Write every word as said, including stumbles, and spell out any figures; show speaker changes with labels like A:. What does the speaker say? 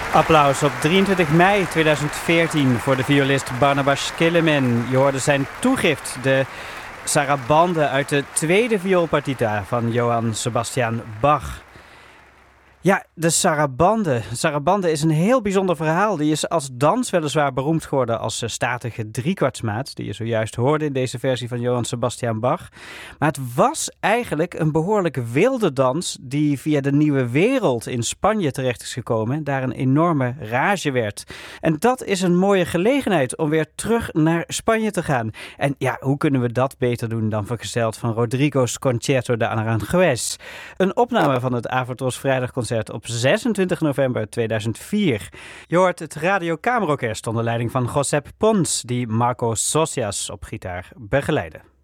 A: Applaus op drieëntwintig mei tweeduizend veertien voor de violist Barnabas Kelemen. Je hoorde zijn toegift, de Sarabande uit de tweede vioolpartita van Johann Sebastian Bach. Ja, de Sarabande. Sarabande is een heel bijzonder verhaal. Die is als dans weliswaar beroemd geworden als statige driekwartsmaat, die je zojuist hoorde in deze versie van Johann Sebastian Bach. Maar het was eigenlijk een behoorlijk wilde dans die via de Nieuwe Wereld in Spanje terecht is gekomen, daar een enorme rage werd. En dat is een mooie gelegenheid om weer terug naar Spanje te gaan. En ja, hoe kunnen we dat beter doen dan vergezeld van Rodrigo's Concerto de Aranjuez? Een opname van het Avatros Vrijdagconcert op zesentwintig november tweeduizend vier. Je hoort het Radio Kamerorkest onder leiding van Josep Pons, die Marco Socias op gitaar begeleidde.